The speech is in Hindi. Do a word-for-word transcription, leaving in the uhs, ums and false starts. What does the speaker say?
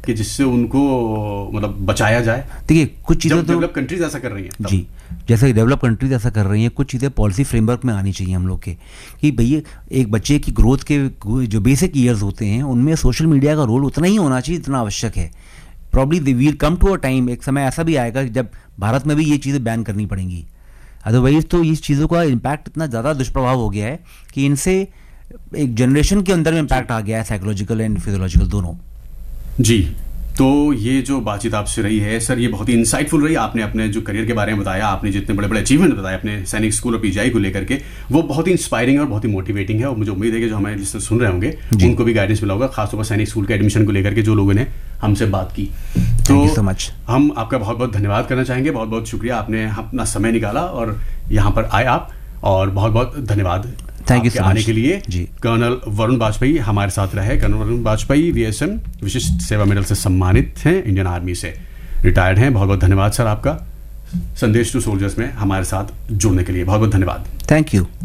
कि जिससे उनको मतलब बचाया जाए? देखिए कुछ चीज़ें तो डेवलप कंट्रीज ऐसा कर रही हैं जी, जैसे डेवलप कंट्रीज ऐसा कर रही हैं, कुछ चीज़ें पॉलिसी फ्रेमवर्क में आनी चाहिए हम लोग के, कि भैया एक बच्चे की ग्रोथ के जो बेसिक ईयर्स होते हैं उनमें सोशल मीडिया का रोल उतना ही होना चाहिए जितना आवश्यक है. Probably we will come to a time, एक समय ऐसा भी आएगा जब भारत में भी ये चीज़ें बैन करनी पड़ेंगी. अदरवाइज तो इस चीज़ों का इम्पैक्ट इतना ज़्यादा दुष्प्रभाव हो गया है कि इनसे एक जनरेशन के अंदर में इम्पैक्ट आ गया है, साइकोलॉजिकल एंड फिजियोलॉजिकल दोनों. जी, तो ये जो बातचीत आपसे रही है सर, ये बहुत ही इंसाइटफुल रही. आपने अपने जो करियर के बारे में बताया, आपने जितने बड़े बड़े अचीवमेंट बताए अपने सैनिक स्कूल और पीजीआई को लेकर के, वो बहुत ही इंस्पायरिंग और बहुत ही मोटिवेटिंग है. और मुझे उम्मीद है कि जो हमारे लिसनर सुन रहे होंगे उनको भी गाइडेंस मिला होगा, खासतौर पर सैनिक स्कूल के एडमिशन को लेकर के जो लोगों ने हमसे बात की. तो so much. हम आपका बहुत बहुत धन्यवाद करना चाहेंगे. बहुत बहुत शुक्रिया, आपने अपना समय निकाला और यहाँ पर आए आप, और बहुत बहुत धन्यवाद थैंक यू आने के लिए. जी, कर्नल वरुण वाजपेयी हमारे साथ रहे. कर्नल वरुण वाजपेयी वीएसएम विशिष्ट सेवा मेडल से सम्मानित हैं, इंडियन आर्मी से रिटायर्ड हैं. बहुत बहुत धन्यवाद सर आपका संदेश टू सोल्जर्स में हमारे साथ जुड़ने के लिए. बहुत बहुत धन्यवाद. Thank you.